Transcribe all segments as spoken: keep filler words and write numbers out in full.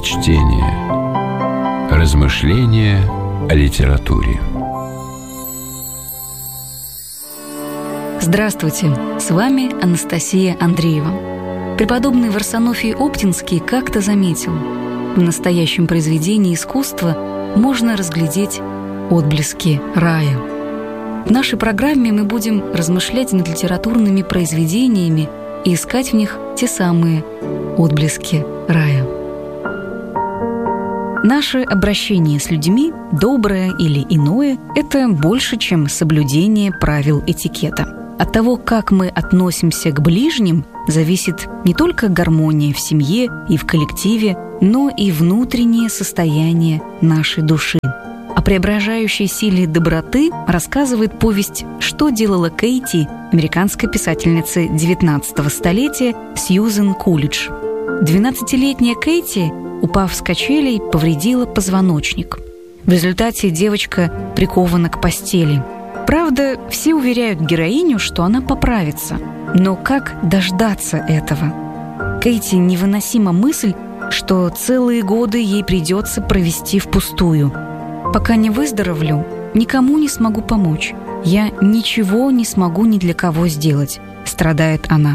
Прочтение. Размышления о литературе. Здравствуйте, с вами Анастасия Андреева. Преподобный Варсонофий Оптинский как-то заметил: в настоящем произведении искусства можно разглядеть отблески рая. В нашей программе мы будем размышлять над литературными произведениями и искать в них те самые отблески рая. Наше обращение с людьми, доброе или иное, это больше, чем соблюдение правил этикета. От того, как мы относимся к ближним, зависит не только гармония в семье и в коллективе, но и внутреннее состояние нашей души. О преображающей силе доброты рассказывает повесть «Что делала Кейти» американской писательницы девятнадцатого столетия Сьюзен Кулидж. двенадцатилетняя Кейти, упав с качелей, повредила позвоночник. В результате девочка прикована к постели. Правда, все уверяют героиню, что она поправится. Но как дождаться этого? Кейти невыносима мысль, что целые годы ей придется провести впустую. «Пока не выздоровлю, никому не смогу помочь. Я ничего не смогу ни для кого сделать», — страдает она.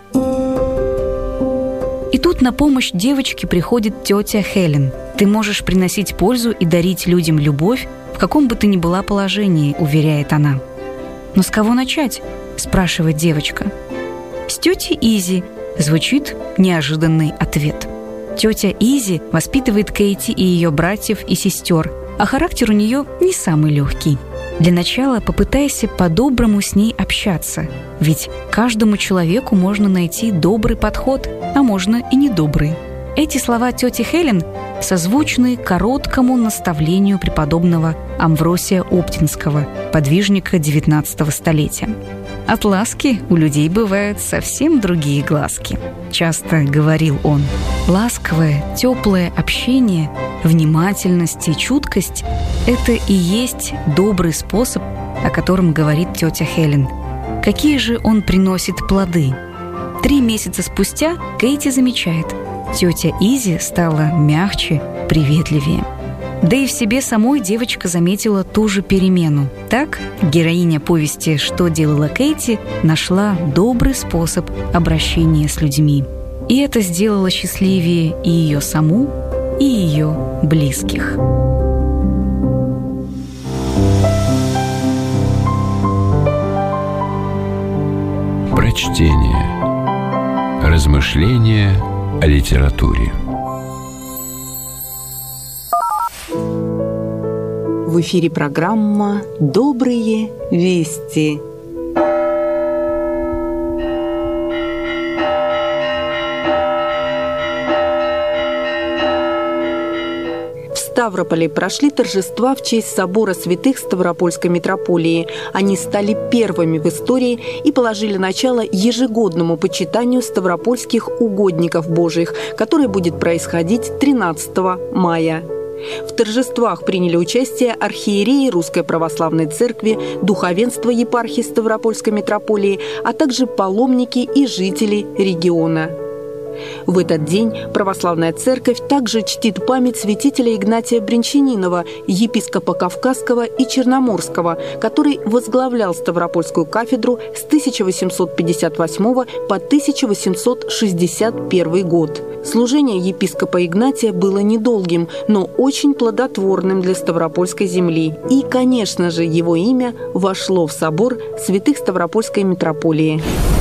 И тут на помощь девочке приходит тетя Хелен. «Ты можешь приносить пользу и дарить людям любовь, в каком бы ты ни была положении», — уверяет она. «Но с кого начать?» — спрашивает девочка. «С тети Изи», — звучит неожиданный ответ. Тетя Изи воспитывает Кейти и ее братьев и сестер, а характер у нее не самый легкий. Для начала попытайся по-доброму с ней общаться, ведь каждому человеку можно найти добрый подход, а можно и недобрый. Эти слова тети Хелен созвучны короткому наставлению преподобного Амвросия Оптинского, подвижника девятнадцатого столетия. «От ласки у людей бывают совсем другие глазки», — часто говорил он. Ласковое, теплое общение, внимательность и чуткость — это и есть добрый способ, о котором говорит тетя Хелен. Какие же он приносит плоды? Три месяца спустя Кейти замечает: тетя Изи стала мягче, приветливее. Да и в себе самой девочка заметила ту же перемену. Так, героиня повести «Что делала Кейти» нашла добрый способ обращения с людьми. И это сделало счастливее и ее саму, и ее близких. Прочтение. Размышления о литературе. В эфире программа «Добрые вести». В Ставрополе прошли торжества в честь собора святых Ставропольской митрополии. Они стали первыми в истории и положили начало ежегодному почитанию ставропольских угодников Божиих, которое будет происходить тринадцатого мая. В торжествах приняли участие архиереи Русской Православной Церкви, духовенство епархии Ставропольской митрополии, а также паломники и жители региона. В этот день Православная Церковь также чтит память святителя Игнатия Брянчанинова, епископа Кавказского и Черноморского, который возглавлял Ставропольскую кафедру с тысяча восемьсот пятьдесят восьмого по тысяча восемьсот шестьдесят первый год. Служение епископа Игнатия было недолгим, но очень плодотворным для Ставропольской земли. И, конечно же, его имя вошло в собор святых Ставропольской митрополии.